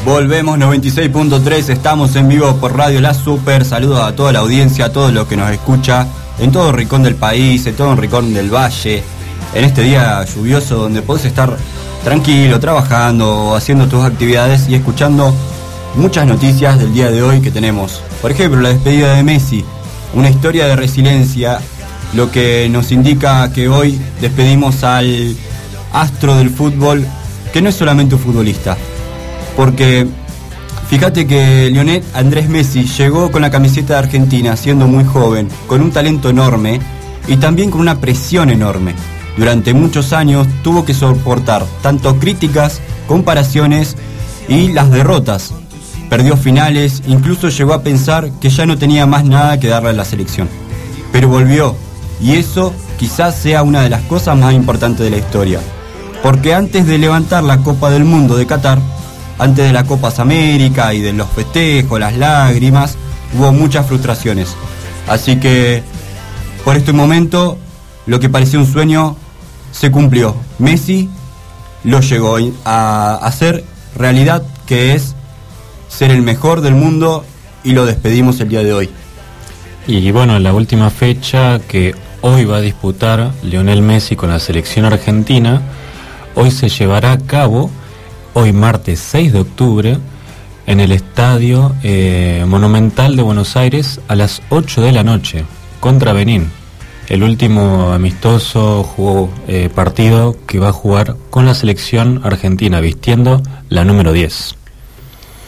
Volvemos 96.3, estamos en vivo por Radio La Super. Saludos a toda la audiencia, a todos los que nos escucha en todo rincón del país, en todo rincón del valle, en este día lluvioso donde podés estar tranquilo, trabajando, haciendo tus actividades y escuchando muchas noticias del día de hoy que tenemos. Por ejemplo, la despedida de Messi, una historia de resiliencia, lo que nos indica que hoy despedimos al astro del fútbol, que no es solamente un futbolista. Porque fíjate que Lionel Andrés Messi llegó con la camiseta de Argentina siendo muy joven, con un talento enorme y también con una presión enorme. Durante muchos años tuvo que soportar tanto críticas, comparaciones y las derrotas. Perdió finales, incluso llegó a pensar que ya no tenía más nada que darle a la selección. Pero volvió, y eso quizás sea una de las cosas más importantes de la historia. Porque antes de levantar la Copa del Mundo de Qatar, antes de la Copa América y de los festejos, las lágrimas, hubo muchas frustraciones. Así que, por este momento, lo que parecía un sueño se cumplió. Messi lo llegó a hacer realidad, que es ser el mejor del mundo, y lo despedimos el día de hoy. Y bueno, la última fecha que hoy va a disputar Lionel Messi con la selección argentina, hoy se llevará a cabo, hoy martes 6 de octubre, en el Estadio Monumental de Buenos Aires a las 8 de la noche, contra Benín. El último amistoso partido que va a jugar con la selección argentina, vistiendo la número 10.